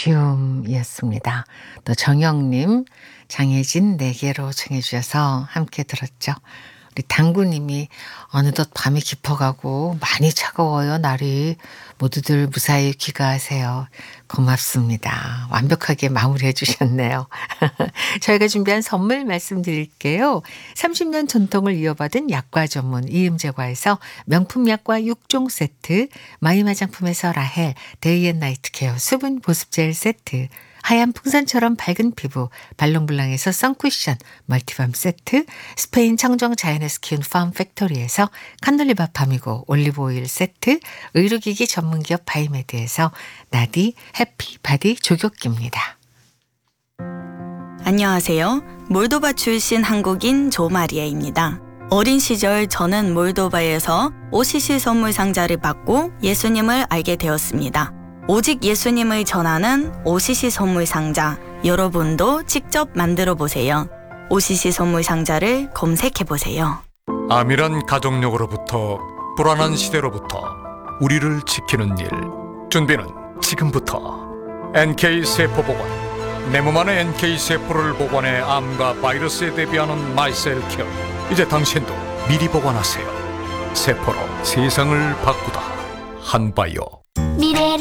쉬움이었습니다. 또 정영님, 장혜진 내게로 청해 주셔서 함께 들었죠. 우리 당구님이 어느덧 밤이 깊어가고 많이 차가워요 날이. 모두들 무사히 귀가하세요. 고맙습니다. 완벽하게 마무리해 주셨네요. 저희가 준비한 선물 말씀드릴게요. 30년 전통을 이어받은 약과 전문 이음제과에서 명품 약과 6종 세트, 마이 화장품에서 라헬 데이앤나이트 케어 수분 보습 젤 세트, 하얀 풍선처럼 밝은 피부 발롱블랑에서 선쿠션 멀티밤 세트, 스페인 청정 자연에서 키운 팜팩토리에서 카놀리밥 밤이고 올리브오일 세트, 의료기기 전문기업 바이메드에서 나디 해피바디 조격기입니다. 안녕하세요. 몰도바 출신 한국인 조마리아입니다. 어린 시절 저는 몰도바에서 OCC 선물 상자를 받고 예수님을 알게 되었습니다. 오직 예수님을 전하는 OCC 선물 상자, 여러분도 직접 만들어 보세요. OCC 선물 상자를 검색해 보세요. 암이란 가족력으로부터 불안한 시대로부터 우리를 지키는 일, 준비는 지금부터. NK세포보건, 내 몸 안에 NK세포를 보관해 암과 바이러스에 대비하는 마이셀케어. 이제 당신도 미리 보관하세요. 세포로 세상을 바꾸다 한바이오. 미래를